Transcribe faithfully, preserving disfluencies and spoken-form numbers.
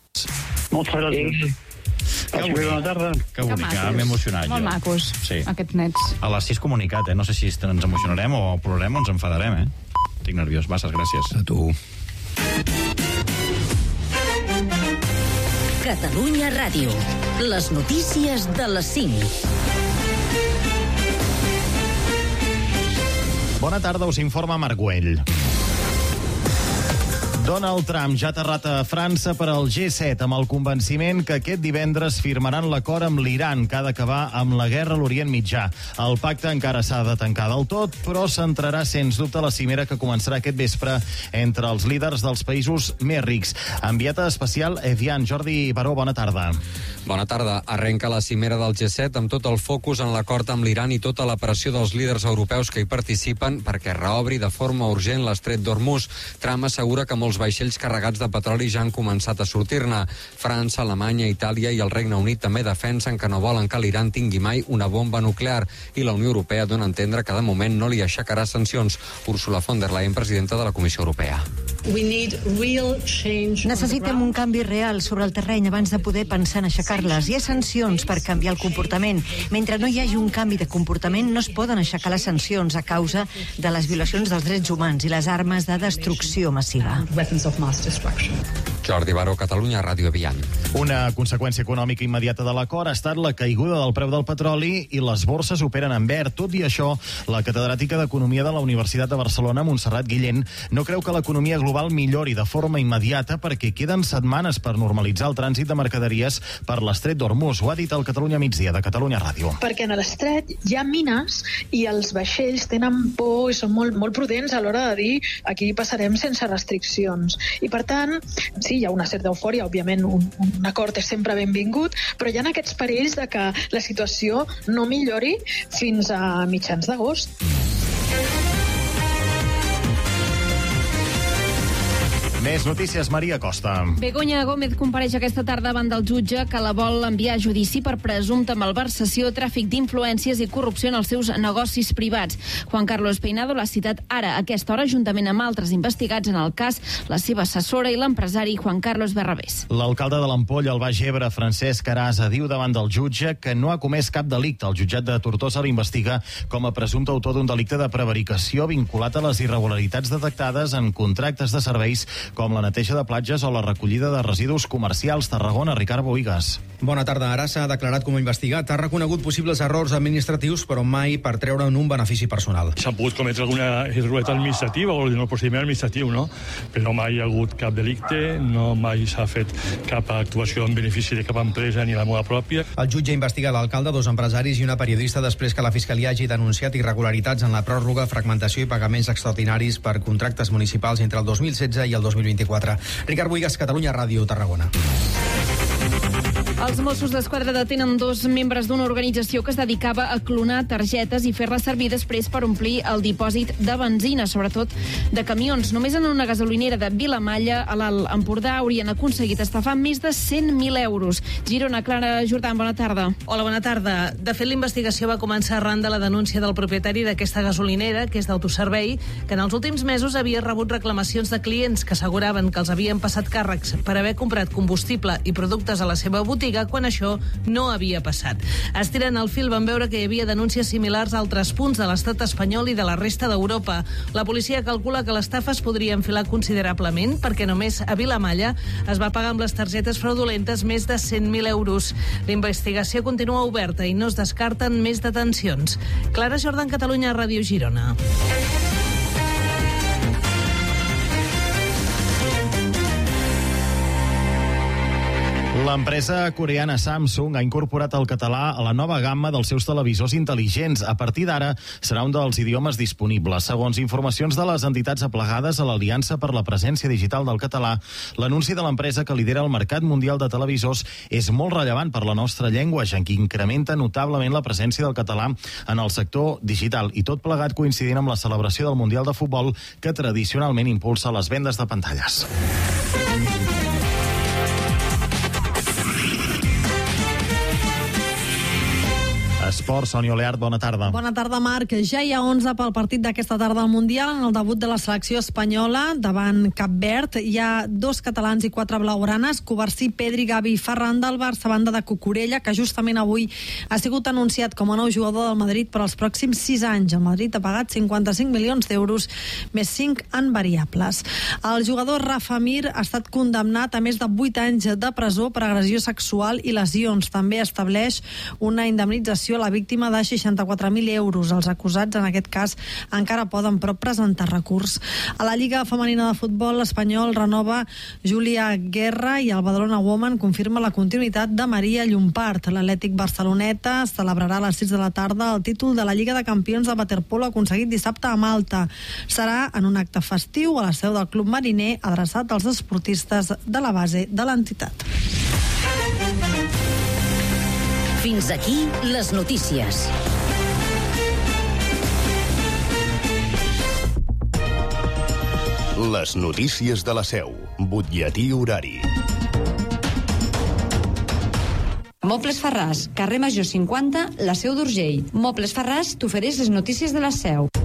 Moltes gràcies. Que bona tarda. Que bonic, m'he emocionat jo. Molt macos, sí. Aquests nets. A les sis comunicat, eh? No sé si ens emocionarem o plorarem o ens enfadarem, eh? Estic nerviós. Basses, gràcies. A tu. Catalunya Ràdio. Les notícies de les cinc. Bona tarda, us informa Marc Güell. Donald Trump ja ha aterrat a França per al G set amb el convenciment que aquest divendres firmaran l'acord amb l'Iran que ha d'acabar amb la guerra a l'Orient Mitjà. El pacte encara s'ha de tancar del tot, però centrarà sens dubte la cimera que començarà aquest vespre entre els líders dels països més rics. Enviat especial Evian. Jordi Baró, bona tarda. Bona tarda. Arrenca la cimera del G set amb tot el focus en l'acord amb l'Iran i tota la pressió dels líders europeus que hi participen perquè reobri de forma urgent l'estret d'Hormuz. Trump assegura que molts vaixells carregats de petroli ja han començat a sortir-ne. França, Alemanya, Itàlia i el Regne Unit també defensen que no volen que l'Iran tingui mai una bomba nuclear i la Unió Europea dona a entendre que de moment no li aixecarà sancions. Ursula von der Leyen, presidenta de la Comissió Europea. Necessitem un canvi real sobre el terreny abans de poder pensar en aixecar-les. Hi ha sancions per canviar el comportament. Mentre no hi hagi un canvi de comportament, no es poden aixecar les sancions a causa de les violacions dels drets humans i les armes de destrucció massiva. Jordi Baró, Catalunya Ràdio Evian. Una conseqüència econòmica immediata de l'acord ha estat la caiguda del preu del petroli i les borses operen en verd. Tot i això, la catedràtica d'Economia de la Universitat de Barcelona, Montserrat Guillén, no creu que l'economia global millori de forma immediata perquè queden setmanes per normalitzar el trànsit de mercaderies per l'estret d'Hormuz. Ho ha dit el Catalunya Migdia de Catalunya Ràdio. Perquè en l'estret hi ha mines i els vaixells tenen por i són molt, molt prudents a l'hora de dir aquí passarem sense restriccions. I per tant, sí, hi ha una certa eufòria, òbviament un, un acord és sempre benvingut, però hi ha aquests perills de que la situació no millori fins a mitjans d'agost. Més notícies, Maria Costa. Begoña Gómez compareix aquesta tarda davant del jutge que la vol enviar a judici per presumpta malversació, tràfic d'influències i corrupció en els seus negocis privats. Juan Carlos Peinado l'ha citat ara a aquesta hora, juntament amb altres investigats en el cas, la seva assessora i l'empresari Juan Carlos Barrabés. L'alcalde de l'Ampolla, al Baix Ebre, Francesc Arasa, diu davant del jutge que no ha comès cap delicte. El jutjat de Tortosa l'investiga com a presumpte autor d'un delicte de prevaricació vinculat a les irregularitats detectades en contractes de serveis com la neteja de platges o la recollida de residus comercials. Tarragona, Ricard Bohigas. Bona tarda. Arasa ha declarat com a investigat. Ha reconegut possibles errors administratius, però mai per treure'n un benefici personal. S'ha pogut cometre alguna irregularitat administrativa o el procediment administratiu, no? Però mai hi ha hagut cap delicte, no mai s'ha fet cap actuació en benefici de cap empresa ni la meva pròpia. El jutge investiga l'alcalde, dos empresaris i una periodista després que la Fiscalia hagi denunciat irregularitats en la pròrroga, fragmentació i pagaments extraordinaris per contractes municipals entre el dos mil setze i el dos mil vint-i-quatre. Ricard Bohigas, Catalunya Ràdio, Tarragona. Els Mossos d'Esquadra detenen dos membres d'una organització que es dedicava a clonar targetes i fer-les servir després per omplir el dipòsit de benzina, sobretot de camions. Només en una gasolinera de Vilamalla, a l'Alt Empordà, haurien aconseguit estafar més de cent mil euros. Girona, Clara Jordan, bona tarda. Hola, bona tarda. De fet, la investigació va començar arran de la denúncia del propietari d'aquesta gasolinera, que és d'autoservei, que en els últims mesos havia rebut reclamacions de clients que asseguraven que els havien passat càrrecs per haver comprat combustible i productes a la seva botiga quan això no havia passat. Estirant el fil van veure que hi havia denúncies similars a altres punts de l'estat espanyol i de la resta d'Europa. La policia calcula que l'estafa es podria enfilar considerablement perquè només a Vilamalla es va pagar amb les targetes fraudulentes més de cent mil euros. La investigació continua oberta i no es descarten més detencions. Clara Jordan, Catalunya Ràdio, Girona. L'empresa coreana Samsung ha incorporat el català a la nova gamma dels seus televisors intel·ligents. A partir d'ara serà un dels idiomes disponibles. Segons informacions de les entitats aplegades a l'Aliança per la Presència Digital del Català, l'anunci de l'empresa que lidera el mercat mundial de televisors és molt rellevant per la nostra llengua, ja que incrementa notablement la presència del català en el sector digital, i tot plegat coincidint amb la celebració del Mundial de Futbol, que tradicionalment impulsa les vendes de pantalles. esports, Sònia Oleart, bona tarda. Bona tarda, Marc. Ja hi ha onze pel partit d'aquesta tarda al Mundial, en el debut de la selecció espanyola davant Cap Verd. Hi ha dos catalans i quatre blaugranes, Covarsí, Pedri, Gavi i Ferran, del Barça, banda de Cucurella, que justament avui ha sigut anunciat com a nou jugador del Madrid per als pròxims sis anys. El Madrid ha pagat cinquanta-cinc milions d'euros, més cinc en variables. El jugador Rafa Mir ha estat condemnat a més de vuit anys de presó per agressió sexual i lesions. També estableix una indemnització a la víctima de seixanta-quatre mil euros. Els acusats, en aquest cas, encara poden però presentar recurs. A la Lliga Femenina de Futbol, l'Espanyol renova Júlia Guerra i el Badalona Woman confirma la continuïtat de Maria Llompart. L'Atlètic Barceloneta celebrarà a les sis de la tarda el títol de la Lliga de Campions de waterpolo aconseguit dissabte a Malta. Serà en un acte festiu a la seu del Club Mariner adreçat als esportistes de la base de l'entitat. Fins aquí les notícies. Les notícies de la Seu. Butlletí horari. Mobles Ferràs, carrer Major cinquanta, la Seu d'Urgell. Mobles Ferràs t'ofereix les notícies de la Seu.